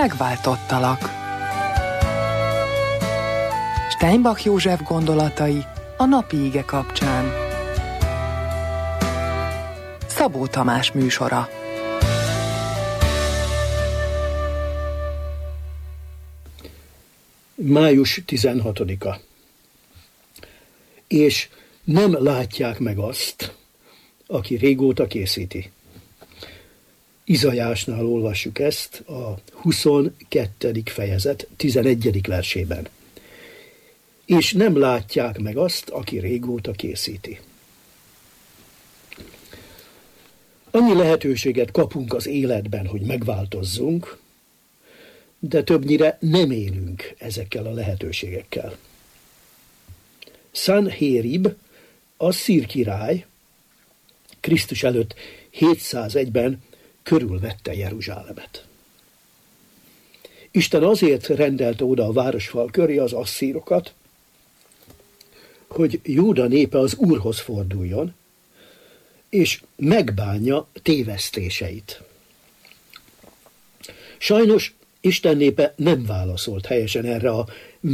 megváltottalak. Steinbach József gondolatai a napi ige kapcsán. Szabó Tamás műsora. Május 16-a. És nem látják meg azt, aki régóta készíti. Izaiásnál olvassuk ezt a 22. fejezet 11. versében. És nem látják meg azt, aki régóta készíti. Annyi lehetőséget kapunk az életben, hogy megváltozzunk, de többnyire nem élünk ezekkel a lehetőségekkel. Sanherib, asszír király, Krisztus előtt 701-ben körülvette Jeruzsálemet. Isten azért rendelte oda a városfal köré az asszírokat, hogy Júda népe az Úrhoz forduljon, és megbánja tévesztéseit. Sajnos Isten népe nem válaszolt helyesen erre a